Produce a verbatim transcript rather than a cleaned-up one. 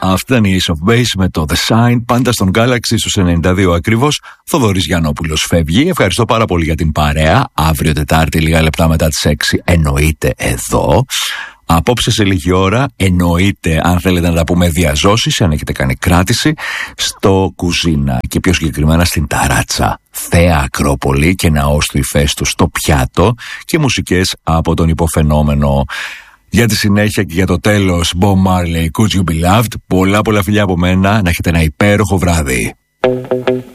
Αυτή ήταν η Ace of Base με το The Sign, πάντα στον Galaxy στους ενενήντα δύο ακριβώς. Θοδωρής Γιαννόπουλος φεύγει. Ευχαριστώ πάρα πολύ για την παρέα. Αύριο Τετάρτη, λίγα λεπτά μετά τις έξι, εννοείται εδώ. Απόψε σε λίγη ώρα, εννοείται, αν θέλετε να τα πούμε διαζώσεις, αν έχετε κάνει κράτηση, στο Κουζίνα και πιο συγκεκριμένα στην Ταράτσα. Θέα Ακρόπολη και ναός του Ηφαίστου στο πιάτο και μουσικές από τον υποφαινόμενο. Για τη συνέχεια και για το τέλος, Bob Marley, Could You Be Loved. Πολλά πολλά φιλιά από μένα, να έχετε ένα υπέροχο βράδυ.